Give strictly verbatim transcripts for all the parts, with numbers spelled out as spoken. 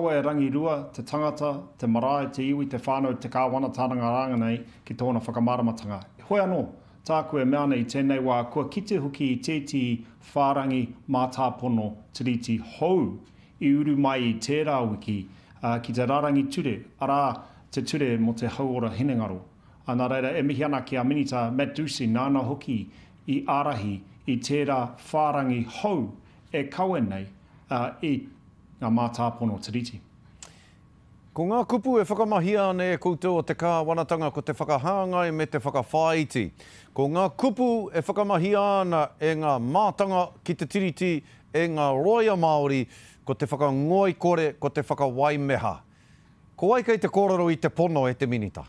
kaua e rangirua, te tangata, te marae, te iwi, te whānau, te kāwana tānanga ranga nei ki tōna whakamaramatanga. Hoi anō, tāku e meana i tēnei wā, kua kite huki i tēti whārangi mātāpono tiriti hou i uru mai i tērā wiki uh, ki te rarangi ture, arā te ture mo te hauora hinengaro. Ana reira, e mihi ana ki a minita Matt Ducey nāna hoki i ārahi i tērā whārangi hou e kaue nei uh, i ngā mātāpono tiriti. Ko ngā kupu e whakamahia ane e koutou o te kāwanatanga ko te whakahāngai me te whakawhāiti. Ko ngā kupu e whakamahia ana e ngā mātanga ki te tiriti e ngā roia Māori ko te whakangoi kore, ko te whakawaimeha. Ko ai kei te kōrero i te pono e te minita?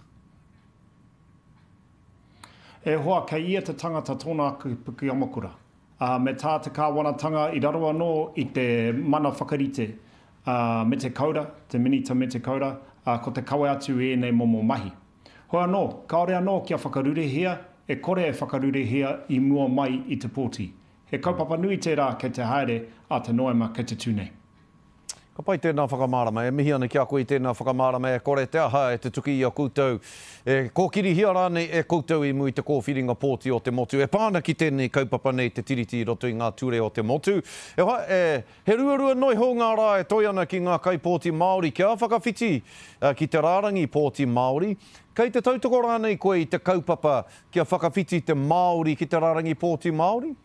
E hoa kei ia te tangata tōna puki amakura. Uh, me tā te kāwanatanga i raro anō i te mana whakarite uh, me te kaura, te minita me te kaura, uh, ko te kawe atu e nei momo mahi. Hoi anō, kaore anō kia whakarurehia, e kore e whakarurehia i mua mai i te pōti. He kaupapa nui tērā kei te haere a te noema kei te tūnei. Ka pai tēnā whakamārama, e mihi ana ki a koe tēnā whakamārama e kore te aha e te tuki i a koutou. E kōkiri hia rānei e koutou i mui te kōwhiringa pōti o te motu. E pāna ki tēnei kaupapa nei te tiriti i roto i ngā ture o te motu. E, ha, e he ruarua noi ho ngā rā e toi ana ki ngā kaipōti Māori. Kia whakawhiti uh, ki te rārangi pōti Māori. Kei te tautoko rānei koe i te kaupapa kia whakawhiti te Māori ki te rārangi pōti Māori?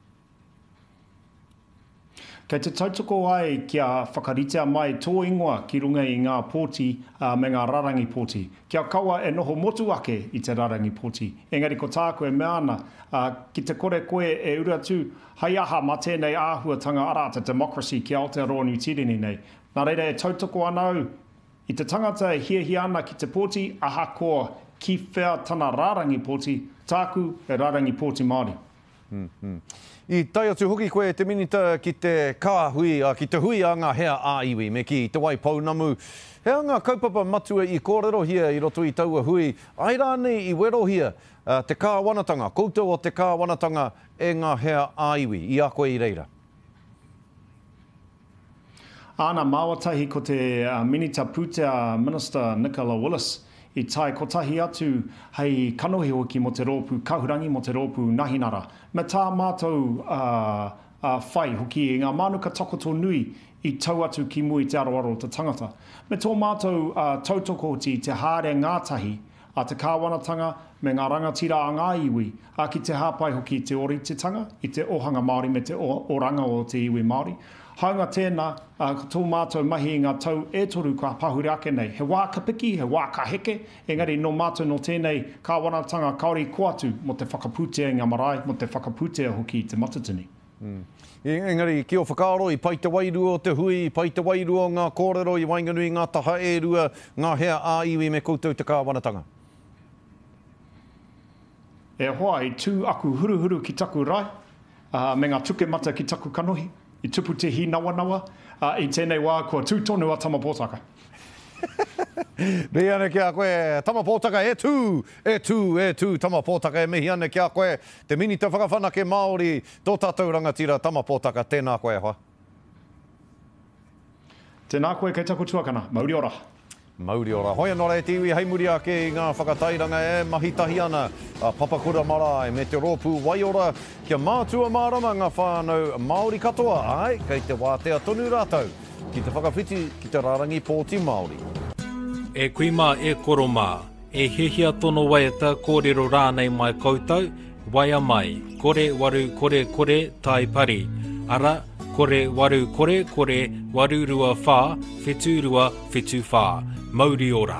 Kei te tautoko ai kia whakaritea mai tō ingoa ki runga i ngā pōti uh, me ngā rarangi pōti. Kia kaua e noho motu ake i te rarangi pōti. Engari ko tāku e meana uh, ki te kore koe e ura tū hai aha ma tēnei āhuatanga ara te democracy ki Aotearoa New Zealand nei. Nā reira e tautoko anau i te tangata e hia hia ana ki te pōti aha koa ki whea tana rarangi pōti tāku e rarangi pōti Māori. Mm, mm. I tai atu hoki koe te minita ki te kāhui, a ki te hui a ngā hea āiwi me ki te wai paunamu. Hea ngā kaupapa matua i kōrero hia i roto i taua hui. Ai rānei i wero hia uh, te kāwanatanga, koutou o te kāwanatanga e ngā hea āiwi i a koe i reira. Ana māwatahi ko te uh, minita pūtea Minister Nicola Willis i tai kotahi atu hei kanohi hoki mo te rōpū kahurangi mo te rōpū nahinara. Me tā mātou uh, uh, whai hoki i ngā manuka takoto nui i tau atu ki mui te aroaro te tangata. Me tō mātou uh, tautoko ti te haere ngātahi a te kāwanatanga me ngā rangatira a ngā iwi a ki te hāpai hoki te orititanga i te ohanga Māori me te oranga o te iwi Māori. Haunga tēnā, uh, tō mātou mahi i ngā tau e toru ka pahuri ake nei. He wā ka piki, he wā ka heke, engari no mātou no tēnei kāwanatanga kaori koatu mo te whakapūtea i ngā marae, mo te whakapūtea hoki i te matatini. Mm. Engari, ki o whakaaro i pai te wairua o te hui, i pai te wairua o ngā kōrero, i wainganui ngā taha e rua, ngā hea āiwi me koutou te kāwanatanga. E hoa i tū aku huruhuru ki taku rai, uh, me ngā tuke mata ki taku kanohi. I tupu te hi nawa nawa, uh, i tēnei wā kua tūtonu a tamapōtaka. Mihi ana ki a koe, tamapōtaka e tū, e tū, e tū, tamapōtaka e mihi ana ki a koe, te minita whakawhanake Māori, tō tātou rangatira tamapōtaka, tēnā koe hoa. Tēnā koe kei taku tuakana, mauri ora. Mauri ora. Hoi anō rei te iwi heimuri ake i ngā whakatairanga e mahitahi ana a Papakura Marae me te rōpū waiora kia mātua mārama ngā whānau Māori katoa. Ai, kei te wātea tonu rātou ki te whakawhiti ki te rarangi pōti Māori. E kuima e koroma, e hehia tono waiata kōrero rānei mai koutou, waia mai, kore waru kore kore tai pari. Ara, kore waru kore kore waru rua whā, whetu rua whetu whā. Mauri ora.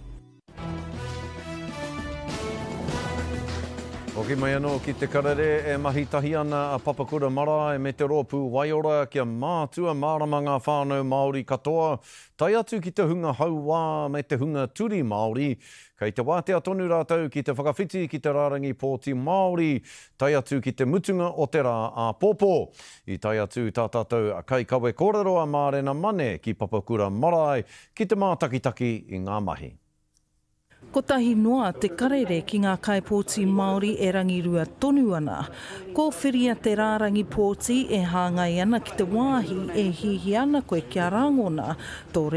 Oki mai anō ki te karere e mahitahi ana a Papakura Marae me te rōpū waiora kia mātua mārama ngā whānau Māori katoa. Tai atu ki te hunga hauwā me te hunga turi Māori. Kei te wātea tonu rātou ki te whakawhiti ki te rārangi pōti Māori. Tai atu ki te mutunga o te rā a pōpō. I tai atu tā tātou a kai kawe kōrero a mārena mane ki Papakura Marae ki te mātakitaki i ngā mahi. Ko tahi noa te karere ki ngā kaipōti Māori e rangirua tonu ana. Ko whiria te rārangi pōti e hāngai ana ki te wāhi e hihi ana koe kia rangona. Tō